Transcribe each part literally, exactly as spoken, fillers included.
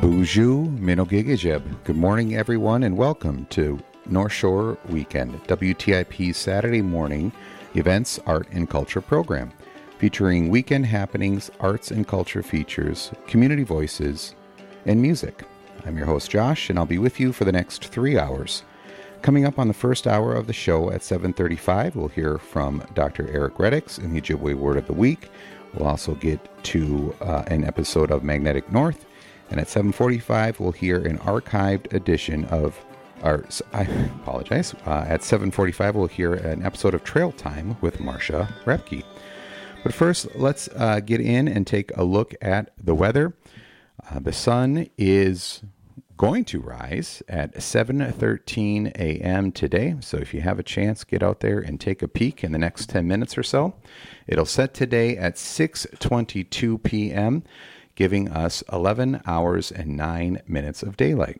Bonjour, Minogigajeb. Good morning, everyone, and welcome to North Shore Weekend, W T I P's Saturday morning events, art, and culture program, featuring weekend happenings, arts and culture features, community voices, and music. I'm your host, Josh, and I'll be with you for the next three hours. Coming up on the first hour of the show at seven thirty-five, we'll hear from Doctor Eric Reddix in the Ojibwe Word of the Week. We'll also get to uh, an episode of Magnetic North. And at seven forty-five, we'll hear an archived edition of, our, I apologize, uh, at seven forty-five, we'll hear an episode of Trail Time with Marcia Repke. But first, let's uh, get in and take a look at the weather. Uh, the sun is going to rise at seven thirteen a.m. today. So if you have a chance, get out there and take a peek in the next ten minutes or so. It'll set today at six twenty-two p.m., giving us eleven hours and nine minutes of daylight.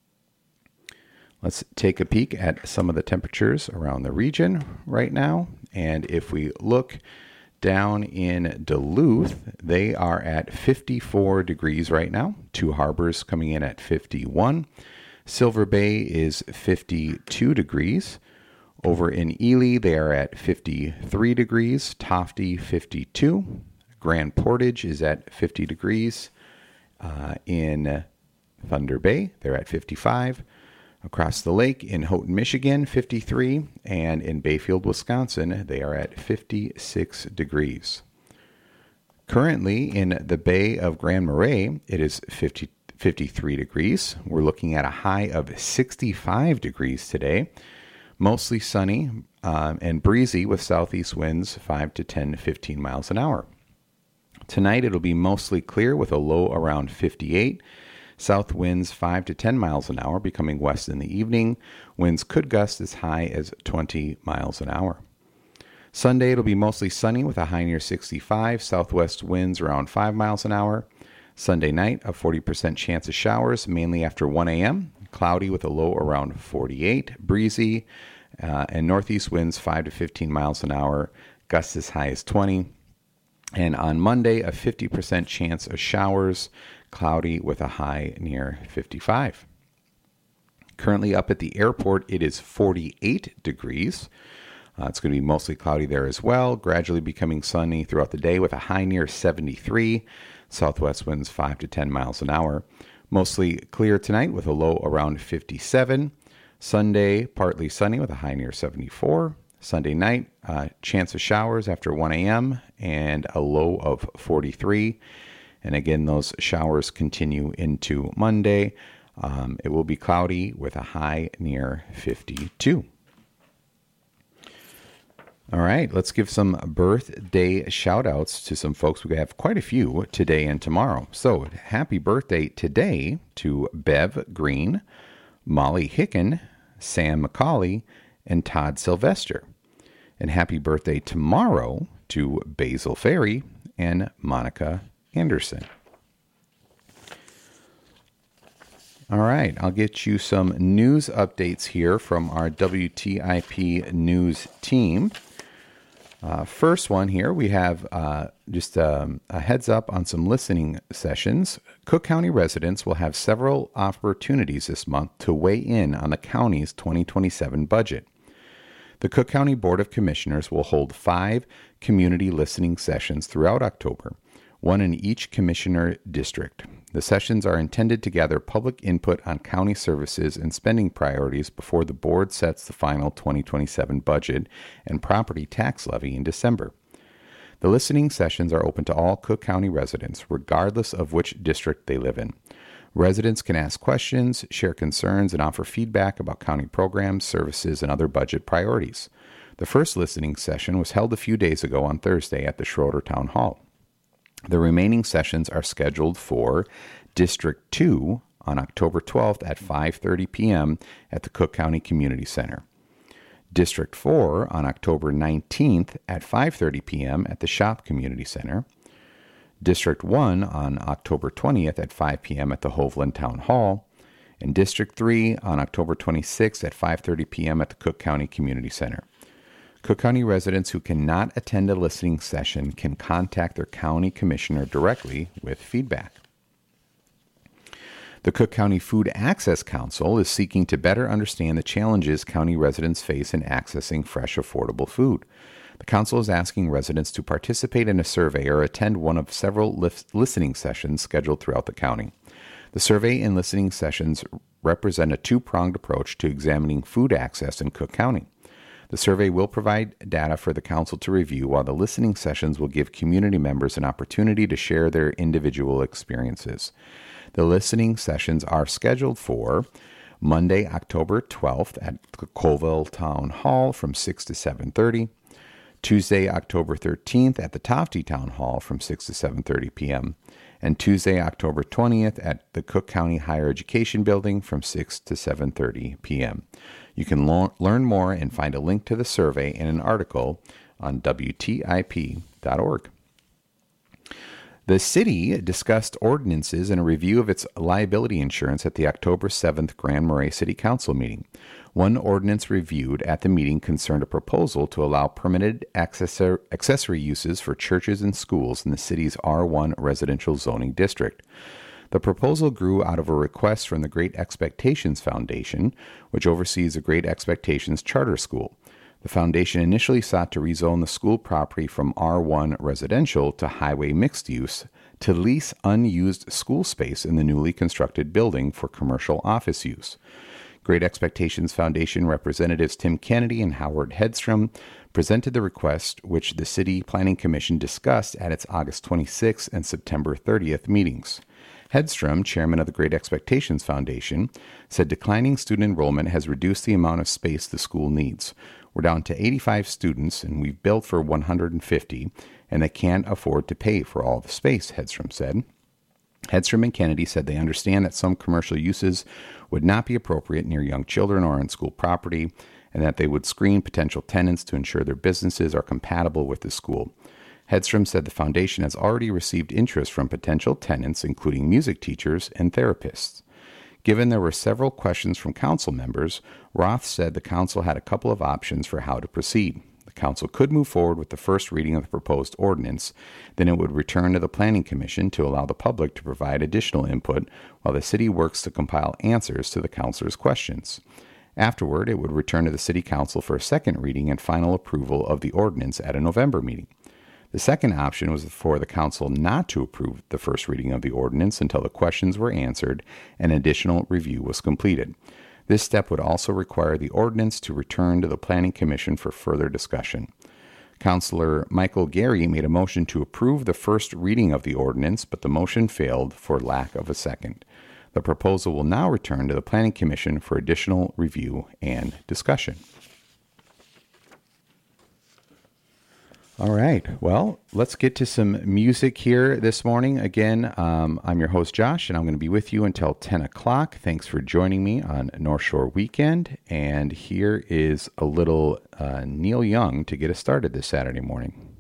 Let's take a peek at some of the temperatures around the region right now. And if we look down in Duluth, they are at fifty-four degrees right now. Two Harbors coming in at fifty-one. Silver Bay is fifty-two degrees. Over in Ely, they are at fifty-three degrees. Tofty, fifty-two. Grand Portage is at fifty degrees. Uh, in Thunder Bay, they're at fifty-five. Across the lake in Houghton, Michigan, fifty-three. And in Bayfield, Wisconsin, they are at fifty-six degrees. Currently, in the Bay of Grand Marais, it is fifty, fifty-three degrees. We're looking at a high of sixty-five degrees today. Mostly sunny um, and breezy with southeast winds five to ten, fifteen miles an hour. Tonight, it'll be mostly clear with a low around fifty-eight. South winds five to ten miles an hour, becoming west in the evening. Winds could gust as high as twenty miles an hour. Sunday, it'll be mostly sunny with a high near sixty-five. Southwest winds around five miles an hour. Sunday night, a forty percent chance of showers, mainly after one a.m. Cloudy with a low around forty-eight. Breezy uh, and northeast winds five to fifteen miles an hour. Gusts as high as twenty. And on Monday, a fifty percent chance of showers, cloudy with a high near fifty-five. Currently up at the airport, it is forty-eight degrees. Uh, it's going to be mostly cloudy there as well, gradually becoming sunny throughout the day with a high near seventy-three. Southwest winds five to ten miles an hour. Mostly clear tonight with a low around fifty-seven. Sunday, partly sunny with a high near seventy-four. Sunday night, uh, chance of showers after one a.m. and a low of forty-three. And again, those showers continue into Monday. Um, it will be cloudy with a high near fifty-two. All right, let's give some birthday shout outs to some folks. We have quite a few today and tomorrow. So happy birthday today to Bev Green, Molly Hicken, Sam McCauley, and Todd Sylvester. And happy birthday tomorrow to Basil Ferry and Monica Anderson. All right, I'll get you some news updates here from our W T I P news team. Uh, first one here, we have uh, just um, a heads up on some listening sessions. Cook County residents will have several opportunities this month to weigh in on the county's twenty twenty-seven budget. The Cook County Board of Commissioners will hold five community listening sessions throughout October, one in each commissioner district. The sessions are intended to gather public input on county services and spending priorities before the board sets the final twenty twenty-seven budget and property tax levy in December. The listening sessions are open to all Cook County residents, regardless of which district they live in. Residents can ask questions, share concerns, and offer feedback about county programs, services, and other budget priorities. The first listening session was held a few days ago on Thursday at the Schroeder Town Hall. The remaining sessions are scheduled for District two on October twelfth at five thirty p.m. at the Cook County Community Center. District four on October nineteenth at five thirty p.m. at the Shop Community Center. District one on October twentieth at five p.m. at the Hovland Town Hall. And District three on October twenty-sixth at five thirty p.m. at the Cook County Community Center. Cook County residents who cannot attend a listening session can contact their county commissioner directly with feedback. The Cook County Food Access Council is seeking to better understand the challenges county residents face in accessing fresh, affordable food. The council is asking residents to participate in a survey or attend one of several listening sessions scheduled throughout the county. The survey and listening sessions represent a two-pronged approach to examining food access in Cook County. The survey will provide data for the council to review, while the listening sessions will give community members an opportunity to share their individual experiences. The listening sessions are scheduled for Monday, October twelfth at the Colville Town Hall from six to seven thirty, Tuesday, October thirteenth at the Tofte Town Hall from six to seven thirty p.m., and Tuesday, October twentieth at the Cook County Higher Education Building from six to seven thirty p.m. You can lo- learn more and find a link to the survey in an article on W T I P dot org. The city discussed ordinances and a review of its liability insurance at the October seventh Grand Marais City Council meeting. One ordinance reviewed at the meeting concerned a proposal to allow permitted accessor- accessory uses for churches and schools in the city's R one residential zoning district. The proposal grew out of a request from the Great Expectations Foundation, which oversees the Great Expectations Charter School. The foundation initially sought to rezone the school property from R one residential to highway mixed use to lease unused school space in the newly constructed building for commercial office use. Great Expectations Foundation representatives Tim Kennedy and Howard Hedstrom presented the request, which the City Planning Commission discussed at its August twenty-sixth and September thirtieth meetings. Hedstrom, chairman of the Great Expectations Foundation, said declining student enrollment has reduced the amount of space the school needs. We're down to eighty-five students, and we've built for one hundred fifty, and they can't afford to pay for all the space, Hedstrom said. Hedstrom and Kennedy said they understand that some commercial uses would not be appropriate near young children or on school property, and that they would screen potential tenants to ensure their businesses are compatible with the school. Hedstrom said the foundation has already received interest from potential tenants, including music teachers and therapists. Given there were several questions from council members, Roth said the council had a couple of options for how to proceed. The council could move forward with the first reading of the proposed ordinance, then it would return to the Planning Commission to allow the public to provide additional input while the city works to compile answers to the councilors' questions. Afterward, it would return to the City Council for a second reading and final approval of the ordinance at a November meeting. The second option was for the council not to approve the first reading of the ordinance until the questions were answered and additional review was completed. This step would also require the ordinance to return to the Planning Commission for further discussion. Councilor Michael Gary made a motion to approve the first reading of the ordinance, but the motion failed for lack of a second. The proposal will now return to the Planning Commission for additional review and discussion. All right. Well, let's get to some music here this morning. Again, um, I'm your host, Josh, and I'm going to be with you until ten o'clock. Thanks for joining me on North Shore Weekend. And here is a little uh, Neil Young to get us started this Saturday morning.